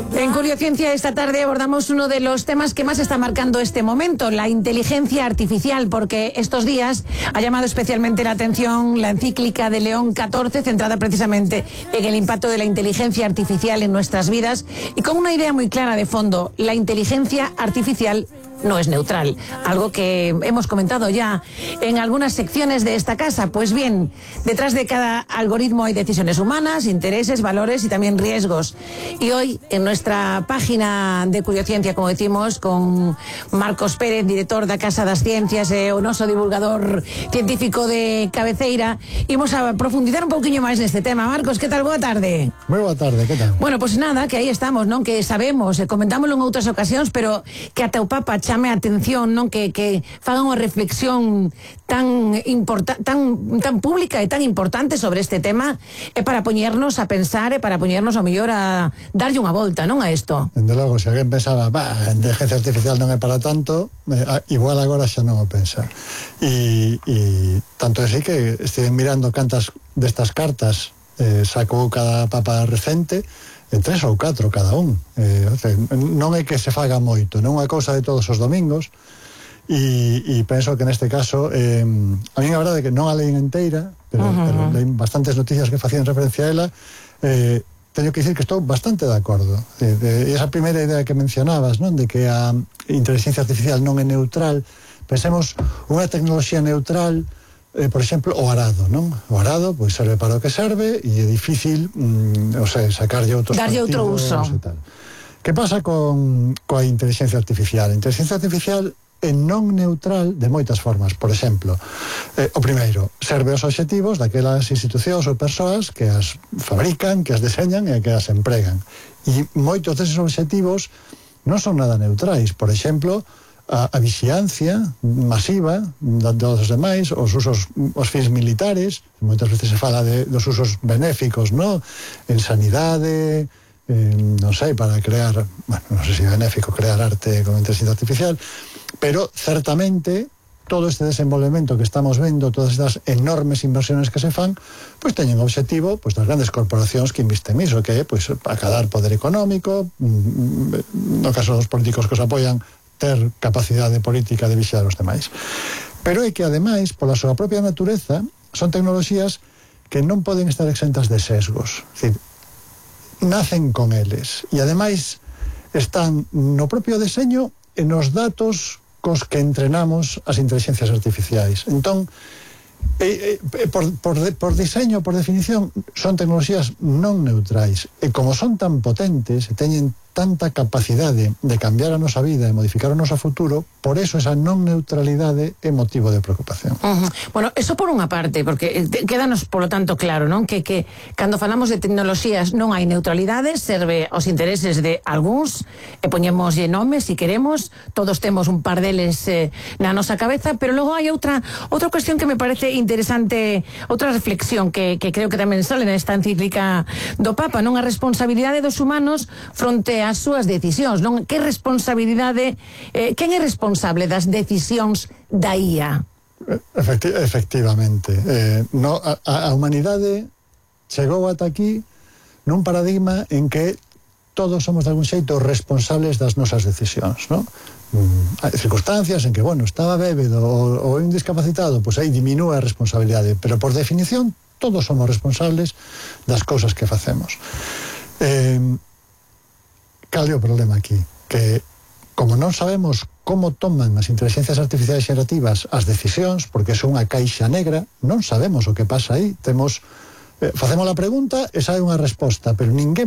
En Curiociencia esta tarde abordamos uno de los temas que más está marcando este momento, la inteligencia artificial, porque estos días ha llamado especialmente la atención la encíclica de León XIV, centrada precisamente en el impacto de la inteligencia artificial en nuestras vidas y con una idea muy clara de fondo: la inteligencia artificial no es neutral, algo que hemos comentado ya en algunas secciones de esta casa. Pues bien, detrás de cada algoritmo hay decisiones humanas, intereses, valores y también riesgos. Y hoy, en nuestra página de Curiociencia, como decimos, con Marcos Pérez, director da Casa das Ciencias e o noso divulgador científico de cabeceira, imos a profundizar un pouquiño máis neste tema. Marcos, que tal? Boa tarde. Moi boa tarde, que tal? Bueno, pues nada, que aí estamos, non? Que sabemos, comentámoslo en outras ocasións, pero que ata o Papa chame a atención, non? Que faga unha reflexión tan pública e tan importante sobre este tema, é para poñernos a pensar e para poñernos ao mellor a darlle unha volta, non, a isto. Dende logo, se alguén pensaba, a inteligencia artificial non é para tanto, igual agora xa non o pensa. E tanto é así que estive mirando cantas destas cartas sacou cada papa recente, 3 ou 4 cada un. Non é que se faga moito, non é unha cousa de todos os domingos, e penso que neste caso a mí a verdade é que non a leín inteira, pero leín bastantes noticias que facían referencia a ela. Teño que dicir que estou bastante de acordo. Esa primeira idea que mencionabas, non, de que a inteligencia artificial non é neutral, pensemos unha tecnoloxía neutral, por exemplo, o arado, non? O arado, pois, serve para o que serve e é difícil, sacarlle outros darlle outro uso. Que pasa coa inteligencia artificial? A inteligencia artificial é non neutral de moitas formas. Por exemplo, o primeiro, serve aos obxectivos daquelas institucións ou persoas que as fabrican, que as deseñan e que as empregan. E moitos deses obxectivos non son nada neutrais. Por exemplo, a vixiancia masiva dos demais, os fins militares, moitas veces se fala dos usos benéficos, non? En sanidade, non sei, para crear, bueno, non sei se é benéfico crear arte con inteligencia artificial, pero certamente todo este desenvolvemento que estamos vendo, todas estas enormes inversiones que se fan, pois teñen o obxectivo das grandes corporacións que invisten niso, que é acadar poder económico, no caso dos políticos que os apoian, ter capacidade política de vixiar os demais. Pero é que, ademais, pola súa propia natureza, son tecnoloxías que non poden estar exentas de sesgos. É dicir, nacen con eles. E, ademais, están no propio deseño e nos datos cos que entrenamos as inteligencias artificiais. Entón, por diseño, por definición, son tecnoloxías non neutrais. E como son tan potentes e teñen tanta capacidade de cambiar a nosa vida e modificar o noso futuro, por eso esa non neutralidade é motivo de preocupación. Bueno, eso por unha parte, porque quédanos, polo tanto, claro, non? Que cando falamos de tecnoloxías non hai neutralidade, serve aos intereses de algúns, e poñémoslle nomes, se queremos, todos temos un par deles na nosa cabeza, pero logo hai outra cuestión que me parece interesante, outra reflexión que creo que tamén sale nesta encíclica do Papa, non? A responsabilidade dos humanos fronte as súas decisións, non? Que responsabilidade, quen é responsable das decisións da IA? Efectivamente. A humanidade chegou ata aquí nun paradigma en que todos somos de algún xeito responsables das nosas decisións, non? Hai circunstancias en que, bueno, estaba bébedo ou un discapacitado, pois aí diminúe a responsabilidade, pero por definición todos somos responsables das cousas que facemos. Cal é o problema aquí? Que, como non sabemos como toman as inteligencias artificiais xerativas as decisións, porque son unha caixa negra, non sabemos o que pasa aí. Facemos a pregunta e sae unha resposta, pero ninguén